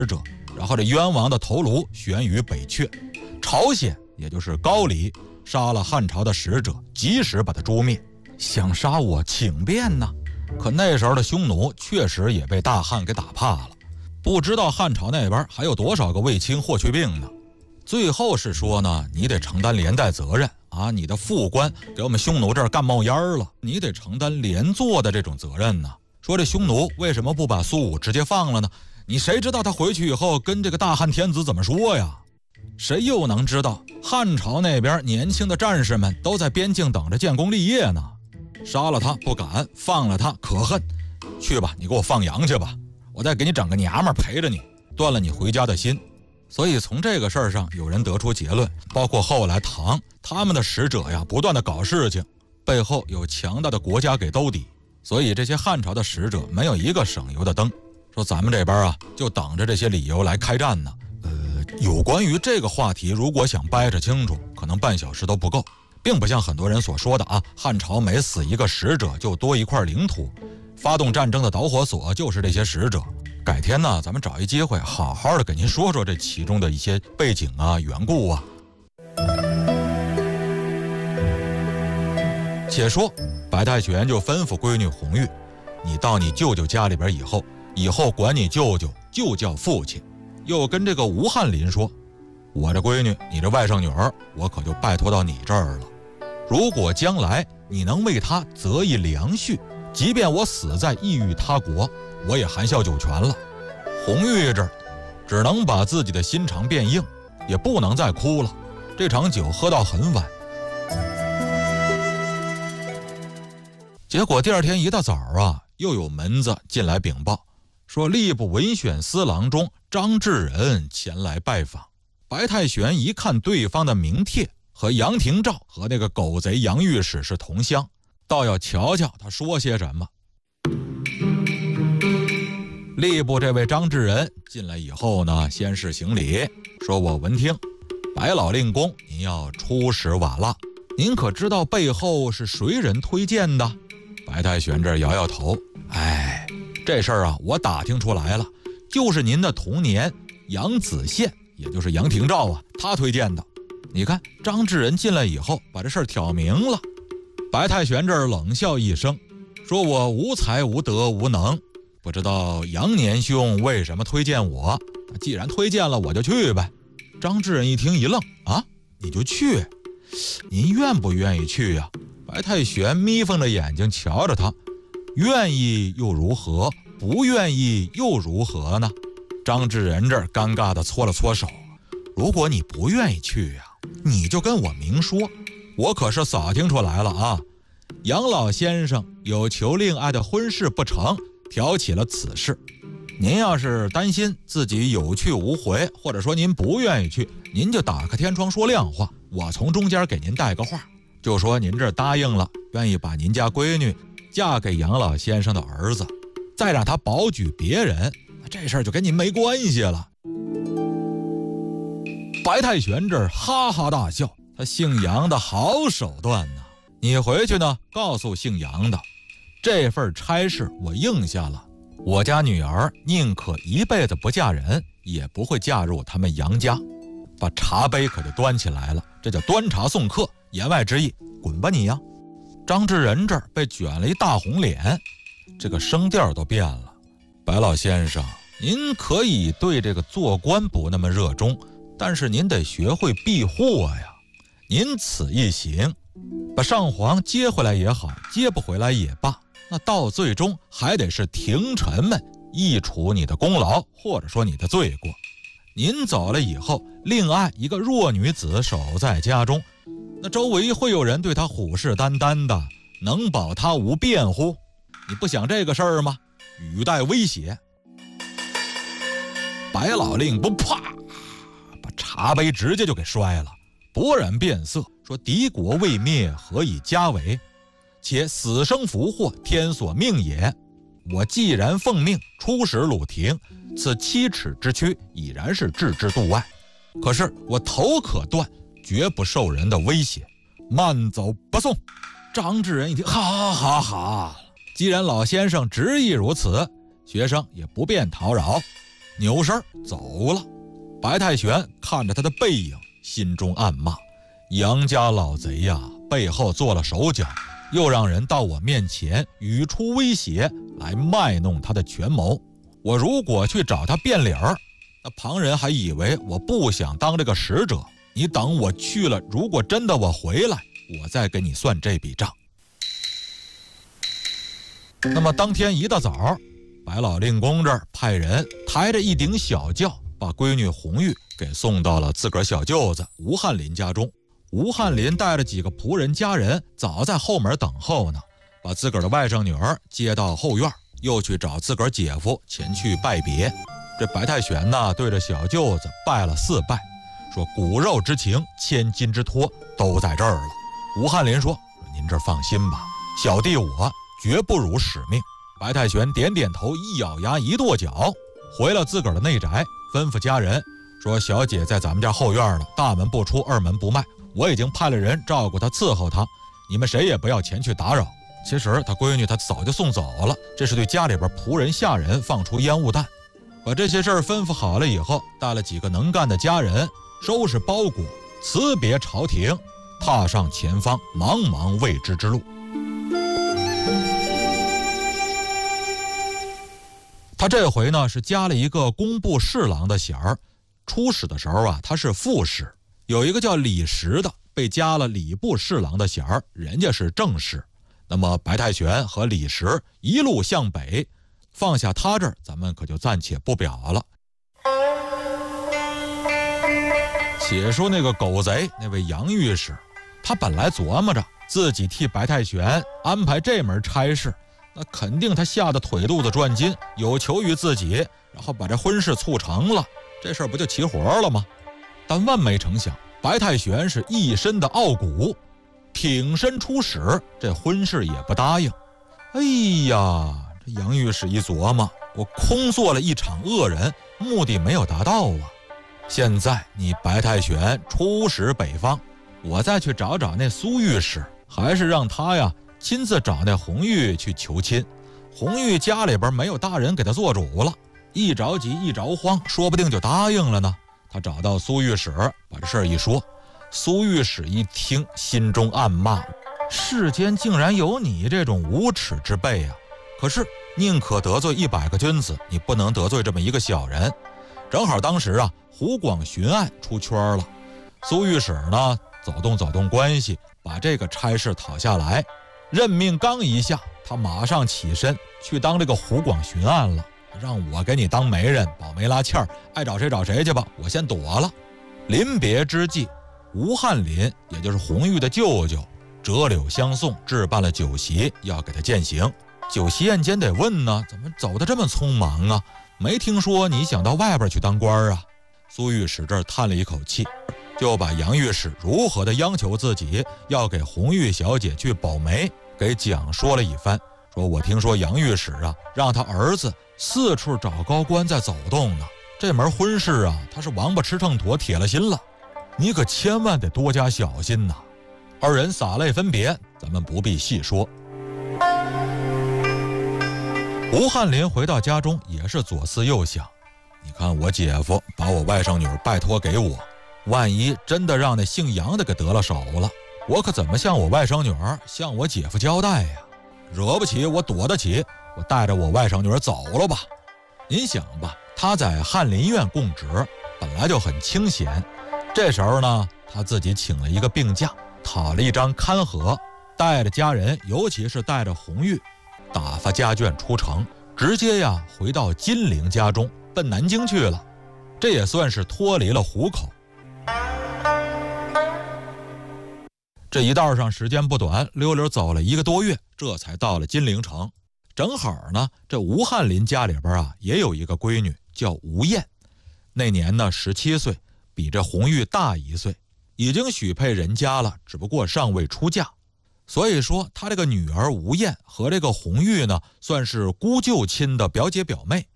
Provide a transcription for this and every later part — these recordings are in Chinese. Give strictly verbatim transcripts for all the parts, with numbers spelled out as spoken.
者，然后这冤枉的头颅悬于北阙。朝鲜也就是高丽杀了汉朝的使者，及时把他诛灭。想杀我请便呢，可那时候的匈奴确实也被大汉给打怕了，不知道汉朝那边还有多少个卫青霍去病呢。最后是说呢，你得承担连带责任啊！你的副官给我们匈奴这儿干冒烟了，你得承担连坐的这种责任呢。说这匈奴为什么不把苏武直接放了呢？你谁知道他回去以后跟这个大汉天子怎么说呀？谁又能知道汉朝那边年轻的战士们都在边境等着建功立业呢？杀了他不敢，放了他可恨。去吧，你给我放羊去吧，我再给你整个娘们陪着你，断了你回家的心。所以从这个事儿上，有人得出结论，包括后来唐他们的使者呀，不断的搞事情，背后有强大的国家给兜底，所以这些汉朝的使者没有一个省油的灯。说咱们这边啊，就等着这些理由来开战呢。呃，有关于这个话题，如果想掰扯清楚，可能半小时都不够，并不像很多人所说的啊，汉朝每死一个使者就多一块领土，发动战争的导火索就是这些使者。改天呢，咱们找一机会好好的给您说说这其中的一些背景啊、缘故啊。且说白太玄就吩咐闺女红玉，你到你舅舅家里边以后，以后管你舅舅就叫父亲。又跟这个吴翰林说，我这闺女，你这外甥女儿，我可就拜托到你这儿了。如果将来你能为她择一良婿，即便我死在异域他国，我也含笑九泉了。红玉这儿只能把自己的心肠变硬，也不能再哭了。这场酒喝到很晚，结果第二天一大早啊，又有门子进来禀报，说吏部文选司郎中张志仁前来拜访。白太玄一看对方的名帖和杨廷照和那个狗贼杨御史是同乡，倒要瞧瞧他说些什么。吏部这位张志仁进来以后呢，先是行礼，说我闻听白老令公您要出使瓦剌，您可知道背后是谁人推荐的？白太玄这摇摇头，哎，这事儿啊我打听出来了，就是您的童年杨子宪，也就是杨廷照啊，他推荐的。你看张志仁进来以后把这事儿挑明了。白太玄这儿冷笑一声，说我无才无德无能，不知道杨年兄为什么推荐我，既然推荐了我就去呗。张志仁一听一愣，啊，你就去？您愿不愿意去呀？白太玄眯缝着眼睛瞧着他，愿意又如何，不愿意又如何呢？张志仁这儿尴尬地搓了搓手，如果你不愿意去呀，你就跟我明说，我可是扫听出来了啊，杨老先生有求令爱的婚事不成，挑起了此事。您要是担心自己有去无回，或者说您不愿意去，您就打开天窗说亮话，我从中间给您带个话，就说您这答应了，愿意把您家闺女嫁给杨老先生的儿子，再让他保举别人，这事儿就跟您没关系了。白太玄这儿哈哈大笑，他姓杨的好手段呢。你回去呢，告诉姓杨的，这份差事我应下了，我家女儿宁可一辈子不嫁人，也不会嫁入他们杨家。把茶杯可就端起来了，这叫端茶送客，言外之意，滚吧你呀！张志仁这儿被卷了一大红脸，这个声调都变了。白老先生，您可以对这个做官不那么热衷，但是您得学会避祸呀。您此一行，把上皇接回来也好，接不回来也罢，那到最终还得是廷臣们议除你的功劳，或者说你的罪过。您走了以后，另爱一个弱女子守在家中，那周围会有人对她虎视眈眈的，能保她无辩乎？你不想这个事儿吗？语带威胁。白老令公啪把茶杯直接就给摔了，勃然变色，说敌国未灭，何以家为？且死生福祸，天所命也。我既然奉命出使鲁庭，此七尺之躯已然是置之度外，可是我头可断，绝不受人的威胁，慢走不送。张志仁一听，哈哈哈，既然老先生执意如此，学生也不便讨扰。 扭身走了。白太玄看着他的背影，心中暗骂：杨家老贼呀，背后做了手脚，又让人到我面前语出威胁，来卖弄他的权谋。我如果去找他变脸儿，那旁人还以为我不想当这个使者。你等我去了，如果真的我回来，我再跟你算这笔账。那么当天一大早，白老令公这儿派人抬着一顶小轿，把闺女红玉给送到了自个儿小舅子吴翰林家中。吴翰林带着几个仆人家人早在后门等候呢，把自个儿的外甥女儿接到后院，又去找自个儿姐夫前去拜别。这白太玄呢，对着小舅子拜了四拜，说骨肉之情，千金之托都在这儿了。吴翰林说：您这放心吧，小弟我绝不辱使命。白太玄点点头，一咬牙一跺脚，回了自个儿的内宅，吩咐家人说：小姐在咱们家后院呢，大门不出，二门不迈，我已经派了人照顾她，伺候她，你们谁也不要前去打扰。其实他闺女他早就送走了，这是对家里边仆人下人放出烟雾弹。把这些事儿吩咐好了以后，带了几个能干的家人，收拾包裹，辞别朝廷，踏上前方茫茫未知之路。他这回呢是加了一个工部侍郎的衔儿，出使的时候啊他是副使。有一个叫李石的被加了礼部侍郎的衔儿，人家是正使。那么白太玄和李石一路向北，放下他这儿咱们可就暂且不表了。且说那个狗贼那位杨御史，他本来琢磨着自己替白太玄安排这门差事，那肯定他吓得腿肚子转筋，有求于自己，然后把这婚事促成了，这事儿不就齐活了吗？但万没成想，白太玄是一身的傲骨，挺身出使，这婚事也不答应。哎呀，这杨御史一琢磨，我空做了一场恶人，目的没有达到啊。现在你白太玄出使北方，我再去找找那苏御史，还是让他呀亲自找那红玉去求亲。红玉家里边没有大人给他做主了，一着急一着慌，说不定就答应了呢。他找到苏御史，把这事儿一说，苏御史一听，心中暗骂：世间竟然有你这种无耻之辈啊！可是宁可得罪一百个君子，你不能得罪这么一个小人。正好当时啊湖广巡案出圈了，苏御史呢走动走动关系，把这个差事讨下来。任命刚一下，他马上起身去当这个湖广巡案了，让我给你当媒人，保媒拉纤儿，爱找谁找谁去吧，我先躲了。临别之际，吴翰林也就是红玉的舅舅折柳相送，置办了酒席要给他饯行。酒席宴间得问呢，怎么走得这么匆忙啊？没听说你想到外边去当官啊？苏御史这儿叹了一口气，就把杨御史如何的央求自己要给红玉小姐去保媒给讲说了一番。说我听说杨御史啊让他儿子四处找高官在走动呢，这门婚事啊他是王八吃秤砣，铁了心了，你可千万得多加小心呐。二人洒泪分别，咱们不必细说。吴翰林回到家中也是左思右想，你看我姐夫把我外甥女拜托给我，万一真的让那姓杨的给得了手了，我可怎么向我外甥女向我姐夫交代呀？惹不起我躲得起，我带着我外甥女走了吧。您想吧，他在翰林院供职本来就很清闲，这时候呢他自己请了一个病假，讨了一张刊盒，带着家人，尤其是带着红玉，打发家眷出城，直接呀回到金陵家中，奔南京去了。这也算是脱离了虎口。这一道上时间不短，溜溜走了一个多月，这才到了金陵城。正好呢，这吴翰林家里边啊也有一个闺女叫吴燕，那年呢十七岁，比这红玉大一岁，已经许配人家了，只不过尚未出嫁。所以说他这个女儿吴燕和这个红玉呢算是姑舅亲的表姐表妹。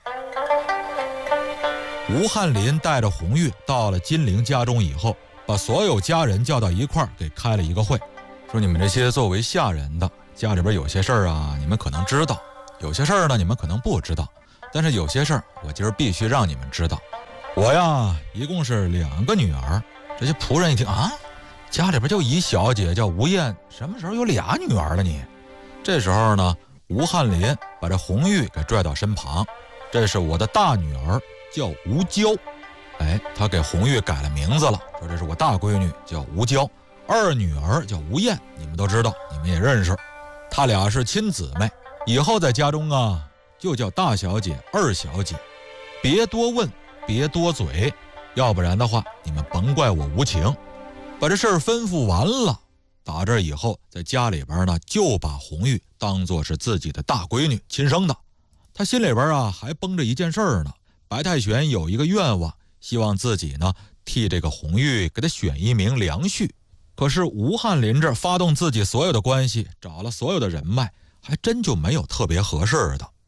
吴翰林带着红玉到了金陵家中以后，把所有家人叫到一块儿，给开了一个会，说你们这些作为下人的，家里边有些事儿啊你们可能知道，有些事儿呢你们可能不知道， 但是有些事儿我今儿必须让你们知道。我呀，一共是两个女儿。这些仆人一听啊，家里边就一小姐叫吴燕，什么时候有俩女儿了你？这时候呢，吴翰林把这红玉给拽到身旁。这是我的大女儿，叫吴娇。哎，他给红玉改了名字了，说这是我大闺女，叫吴娇。二女儿叫吴燕，你们都知道，你们也认识。他俩是亲姊妹，以后在家中啊，就叫大小姐、二小姐，别多问，别多嘴，要不然的话，你们甭怪我无情。把这事儿吩咐完了，打这以后，在家里边呢，就把红玉当作是自己的大闺女，亲生的。他心里边啊，还绷着一件事儿呢。白太玄有一个愿望，希望自己呢，替这个红玉给他选一名良婿。可是吴翰林这发动自己所有的关系，找了所有的人脉，还真就没有特别合适的。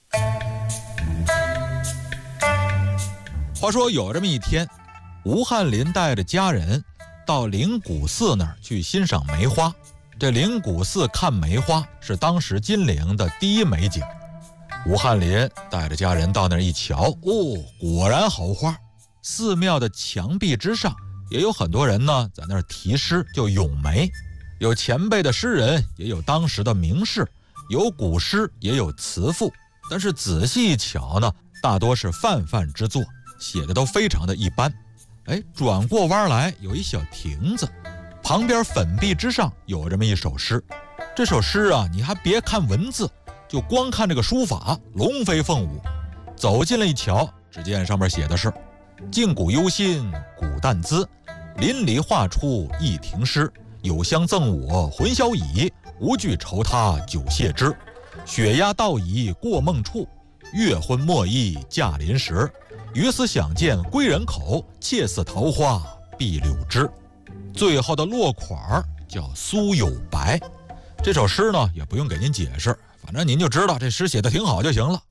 话说有这么一天，吴翰林带着家人到灵谷寺那儿去欣赏梅花。这灵谷寺看梅花是当时金陵的第一美景。吴翰林带着家人到那儿一瞧，哦，果然好花。寺庙的墙壁之上也有很多人呢，在那儿题诗，就咏梅。有前辈的诗人，也有当时的名士，有古诗，也有词赋。但是仔细一瞧呢，大多是泛泛之作，写的都非常的一般。哎，转过弯来有一小亭子，旁边粉壁之上有这么一首诗。这首诗啊，你还别看文字，就光看这个书法，龙飞凤舞。走近了一瞧，只见上面写的是：静古忧心古淡姿，淋漓画出一亭诗。有香赠我魂销矣，无惧愁他久谢之。雪压道矣过梦处，月昏莫忆驾临时。于思想见归人口，妾似桃花碧柳枝。最后的落款叫苏有白。这首诗呢，也不用给您解释，反正您就知道这诗写的挺好就行了。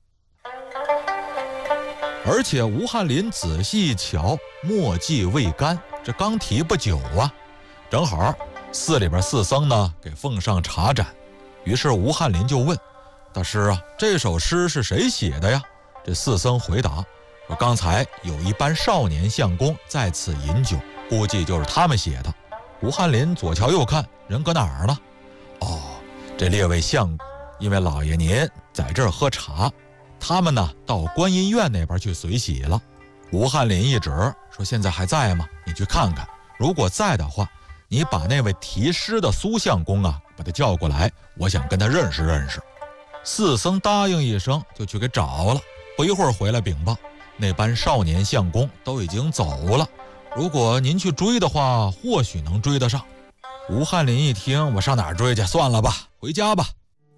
而且吴翰林仔细一瞧，墨迹未干，这刚提不久啊。正好寺里边寺僧呢给奉上茶盏，于是吴翰林就问大师啊，这首诗是谁写的呀？这寺僧回答说，刚才有一班少年相公在此饮酒，估计就是他们写的。吴翰林左瞧右看，人搁哪儿呢？哦，这列位相公，因为老爷您在这儿喝茶，他们呢到观音院那边去随喜了。吴翰林一指说，现在还在吗？你去看看，如果在的话，你把那位题诗的苏相公啊把他叫过来，我想跟他认识认识。寺僧答应一声，就去给找了。不一会儿回来禀报，那班少年相公都已经走了，如果您去追的话，或许能追得上。吴翰林一听，我上哪儿追去？算了吧，回家吧。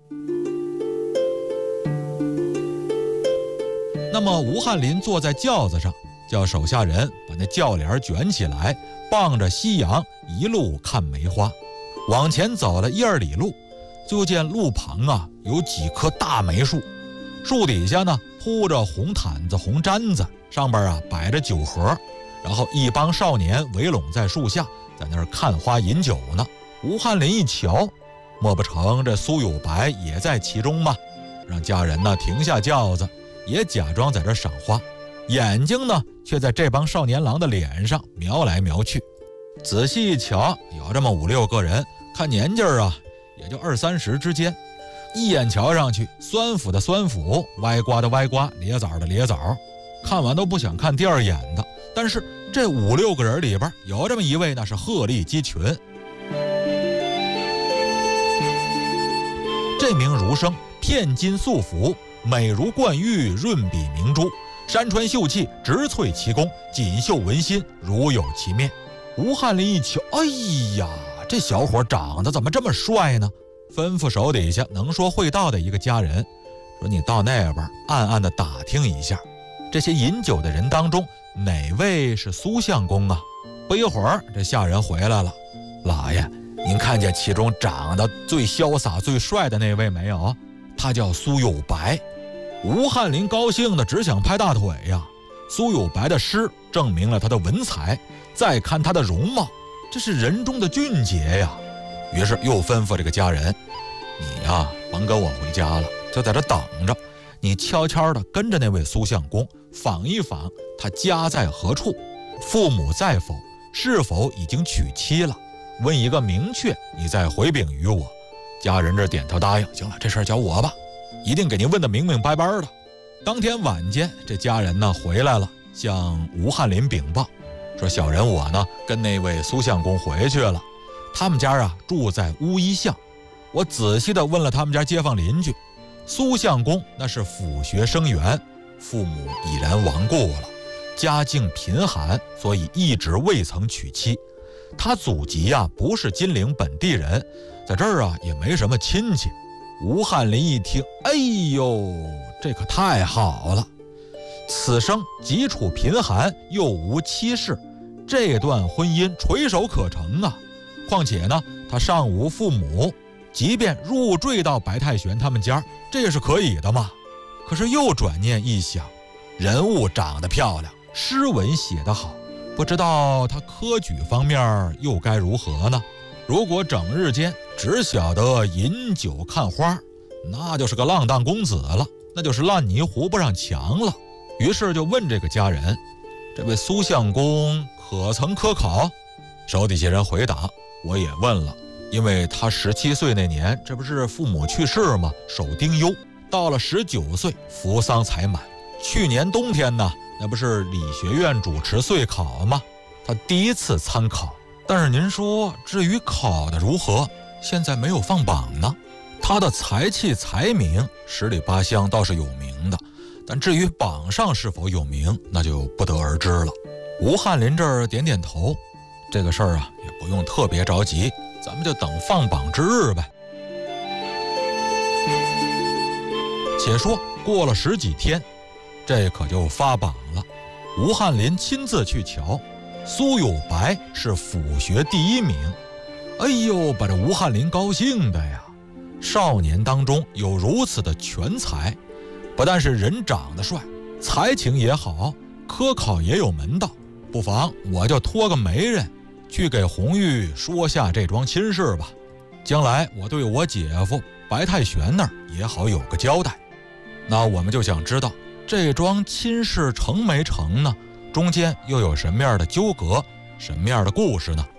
那么吴翰林坐在轿子上，叫手下人把那轿帘卷起来，傍着夕阳一路看梅花。往前走了一二里路，就见路旁啊有几棵大梅树，树底下呢铺着红毯子、红毡子，上边啊摆着酒盒，然后一帮少年围拢在树下，在那儿看花饮酒呢。吴翰林一瞧，莫不成这苏有白也在其中吗？让家人呢停下轿子，也假装在这赏花，眼睛呢却在这帮少年郎的脸上瞄来瞄去。仔细一瞧，有这么五六个人，看年纪啊也就二三十之间，一眼瞧上去，酸腐的酸腐，歪瓜的歪瓜，咧枣的咧枣，看完都不想看第二眼的。但是这五六个人里边有这么一位，那是鹤立鸡群。这名儒生片金素服，美如冠玉，润笔明珠，山川秀气，直翠其宫，锦绣纹心，如有其面。吴翰林一瞧，哎呀，这小伙长得怎么这么帅呢？吩咐手底下能说会道的一个家人说，你到那边暗暗的打听一下，这些饮酒的人当中哪位是苏相公啊？不一会儿这下人回来了，老爷，您看见其中长得最潇洒最帅的那位没有？他叫苏有白。吴翰林高兴的只想拍大腿呀。苏有白的诗证明了他的文采，再看他的容貌，这是人中的俊杰呀。于是又吩咐这个家人，你呀甭跟我回家了，就在这等着， 你悄悄地跟着那位苏相公访一访他家在何处，父母在否，是否已经娶妻了，问一个明确，你再回禀于我。家人这点头答应，行了，这事儿交我吧，一定给您问得明明白白的。当天晚间，这家人呢回来了，向吴翰林禀报说，小人我呢跟那位苏相公回去了，他们家啊住在乌衣巷。我仔细地问了他们家街坊邻居，苏相公那是府学生员，父母已然亡故了，家境贫寒，所以一直未曾娶妻。他祖籍啊不是金陵本地人，在这儿啊也没什么亲戚。吴翰林一听，哎呦，这可太好了！此生极处贫寒，又无妻室，这段婚姻垂手可成啊！况且呢，他尚无父母，即便入赘到白太玄他们家，这也是可以的嘛。可是又转念一想，人物长得漂亮，诗文写得好，不知道他科举方面又该如何呢？如果整日间只晓得饮酒看花，那就是个浪荡公子了，那就是烂泥糊不上墙了。于是就问这个家人，这位苏相公可曾科考？手底下人回答，我也问了，因为他十七岁那年，这不是父母去世吗？守丁忧，到了十九岁扶丧才满。去年冬天呢，那不是理学院主持岁考吗？他第一次参考。但是您说，至于考的如何，现在没有放榜呢。他的才气才名十里八乡倒是有名的，但至于榜上是否有名，那就不得而知了。吴翰林这儿点点头，这个事儿啊也不用特别着急，咱们就等放榜之日呗。且说过了十几天，这可就发榜了。吴翰林亲自去瞧，苏有白是府学第一名。哎呦，把这吴翰林高兴的呀！少年当中有如此的全才，不但是人长得帅，才情也好，科考也有门道。不妨我就托个媒人去给红玉说下这桩亲事吧，将来我对我姐夫白太玄那儿也好有个交代。那我们就想知道这桩亲事成没成呢？中间又有什么样的纠葛，什么样的故事呢？